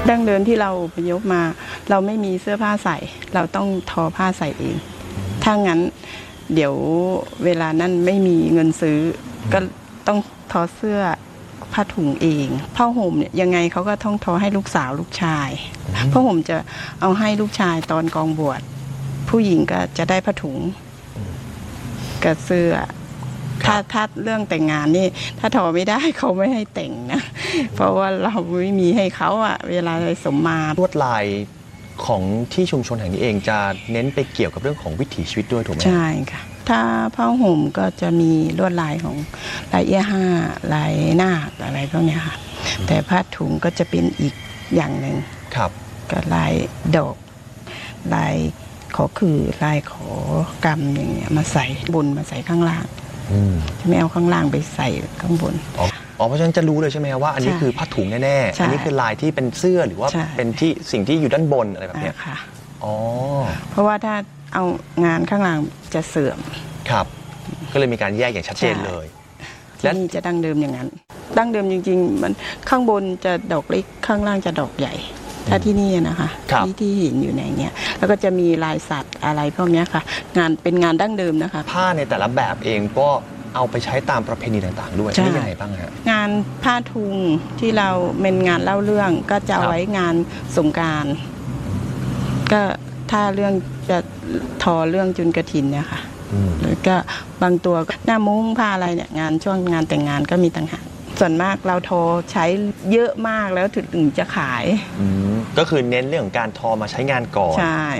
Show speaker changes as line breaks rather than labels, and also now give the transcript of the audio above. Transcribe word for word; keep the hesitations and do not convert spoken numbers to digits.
ดั้งเดิมที่เราอพยพมาเราไม่มีเสื้อผ้าใส่เราต้องทอผ้าใส่เองถ้างั้นเดี๋ยวเวลานั้นไม่มีเงินซื้อก็ต้องทอเสื้อผ้าถุงเองผ้าห่มเนี่ยยังไงเขาก็ต้องทอให้ลูกสาวลูกชายผ้าห่มจะเอาให้ลูกชายตอนกองบวชผู้หญิงก็จะได้ผ้าถุงกับเสื้อถ้าถ้าเรื่องแต่งงานนี่ถ้าทอไม่ได้เขาไม่ให้แต่งนะเพราะว่าเราไม่มีให้เขาอะเวลาสมมา
ลวดลายของที่ชุมชนแห่งนี้เองจะเน้นไปเกี่ยวกับเรื่องของวิถีชีวิตด้วยถูกไหม
ใช่ค่ะถ้าผ้าห่มก็จะมีลวดลายของลายเอี้ยห้าลายนาคอะไรพวกนี้ค่ะแต่ผ้าถุงก็จะเป็นอีกอย่างหนึ่ง
ครับ
ก็ลายดอกลายขอคือลายขอกรรมอย่างเงี้ยมาใส่บนมาใส่ข้างล่างไม่เอาข้างล่างไปใส่ข้างบน
อ๋อเพราะฉะนั้นจะรู้เลยใช่ไหมว่าอันนี้คือผ้าถุงแน่ๆอันนี้คือลายที่เป็นเสื้อหรือว่าเป็นที่สิ่งที่อยู่ด้านบนอะไรแบบนี้
ค่ะ
อ๋อ
เพราะว่าถ้าเอางานข้างล่างจะเสื่อม
ครับก็เลยมีการแยกอย่างชัดเจนเลย
และนี่จะดั้งเดิมอย่างนั้นดั้งเดิมจริงๆมันข้างบนจะดอกเล็กข้างล่างจะดอกใหญ่ถ้าที่นี่นะคะที่ที่เห็นอยู่ในเนี้ยแล้วก็จะมีลายสัตว์อะไรพวกนี้ค่ะงานเป็นงานดั้งเดิมนะคะ
ผ้าในแต่ละแบบเองก็เอาไปใช้ตามประเพณีต่างๆด้วยนี่ยังไงบ้างฮะ
งานผ้าทุงที่เราเป็นงานเล่าเรื่องก็จะไว้งานสงกรานต์ก็ถ้าเรื่องจะทอเรื่องจุลกฐินเนี่ยค่ะแล้วก็บางตัวหน้ามุ้งผ้าอะไรเนี่ยงานช่วงงานแต่งงานก็มีต่างหากส่วนมากเราทอใช้เยอะมากแล้วถึงจะขาย
ก็คือเน้นเรื่องของการทอมาใช้งานก่อน
ใช่